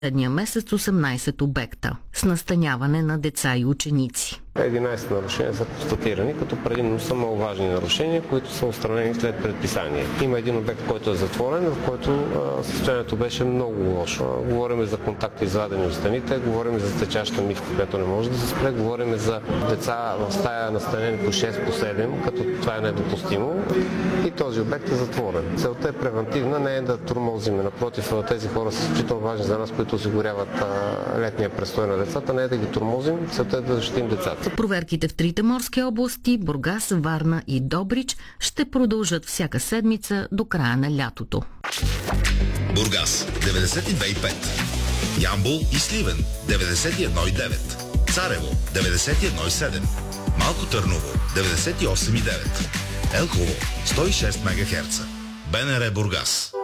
Следния месец 18 обекта с настаняване на деца и ученици. 11 нарушения са констатирани, като предимно са маловажни нарушения, които са отстранени след предписание. Има един обект, който е затворен, в който състоянието беше много лошо. Говорим за контакти извадени от стените, говорим за течаща мивка, която не може да се спре, говорим за деца в стая настанени по 6 по 7, като това е недопустимо и този обект е затворен. Целта е превентивна, не е да тормозиме. Напротив, тези хора са изключително важни за нас, които осигуряват летния престой на децата, не е да ги тормозим, целта е да защитим децата. Проверките в трите морски области, Бургас, Варна и Добрич, ще продължат всяка седмица до края на лятото. Бургас 92,5, Ямбол и Сливен 91,9, Царево 91,7, Малко Търново 98,9, Елхово 106 МГц, БНР Бургас.